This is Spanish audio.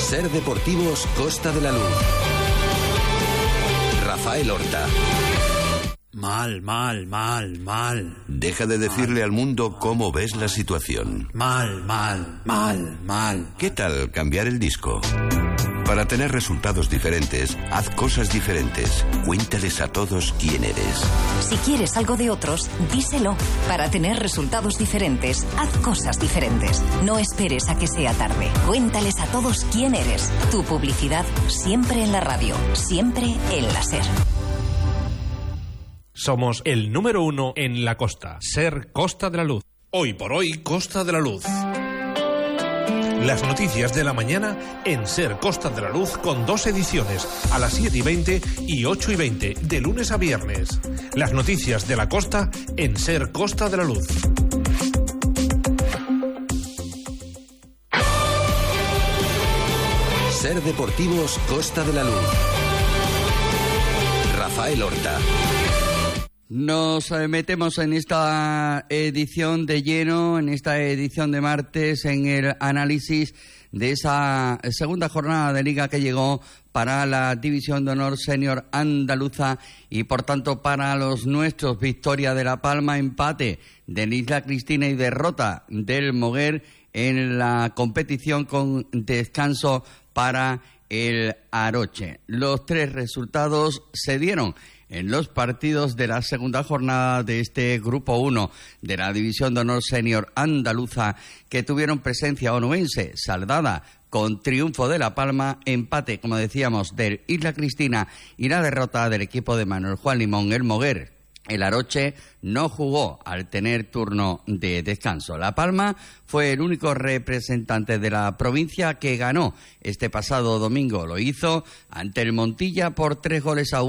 Ser Deportivos Costa de la Luz. Rafael Horta. Mal. Deja de decirle al mundo cómo ves la situación. Mal. ¿Qué tal cambiar el disco? Para tener resultados diferentes, haz cosas diferentes. Cuéntales a todos quién eres. Si quieres algo de otros, díselo. Para tener resultados diferentes, haz cosas diferentes. No esperes a que sea tarde. Cuéntales a todos quién eres. Tu publicidad siempre en la radio, siempre en la SER. Somos el número 1 en la costa. SER Costa de la Luz. Hoy por hoy, Costa de la Luz. Las noticias de la mañana en SER Costa de la Luz con 2 ediciones, a las 7:20 y 8:20, de lunes a viernes. Las noticias de la costa en SER Costa de la Luz. SER Deportivos Costa de la Luz. Rafael Horta. Nos metemos en esta edición de lleno, en esta edición de martes, en el análisis de esa segunda jornada de Liga que llegó para la División de Honor Senior Andaluza y, por tanto, para los nuestros. Victoria de La Palma, empate de Isla Cristina y derrota del Moguer en la competición, con descanso para el Aroche. Los 3 resultados se dieron en los partidos de la segunda jornada de este Grupo 1 de la División de Honor Senior Andaluza, que tuvieron presencia onubense, saldada con triunfo de La Palma, empate, como decíamos, del Isla Cristina y la derrota del equipo de Manuel Juan Limón, el Moguer. El Aroche no jugó al tener turno de descanso. La Palma fue el único representante de la provincia que ganó este pasado domingo. Lo hizo ante el Montilla por 3-1.